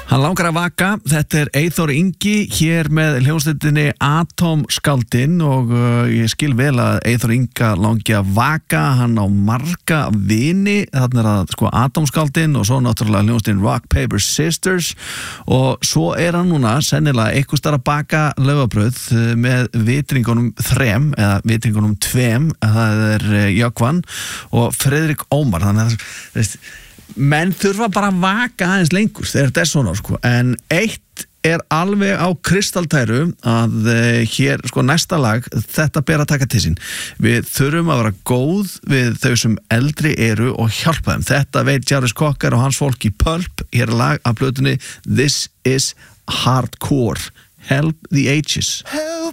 Hann langar að vaka, þetta Eyþór Ingi hér með hljómsveitinni Atómskáldin og ég skil vel að Eyþór Inga langi að vaka, hann á marga vini, þarna það sko Atómskáldin og svo náttúrulega hljómsveitin Rock Paper Sisters og svo hann núna sennilega eitthvað starf að baka laufabrauð með vitringunum 3 eða vitringunum 2, það Jökvan og Friðrik Ómar, þannig að menn þurfa bara að vaka aðeins lengur þegar þetta svona sko, en eitt alveg á kristaltæru að hér sko næsta lag, þetta ber að taka til sín. Við þurfum að vera góð við þau sem eldri eru og hjálpa þeim. Þetta veit Jarvis Cocker og hans fólk í Pulp, hér lag af plötunni This is Hardcore, Help the Ages.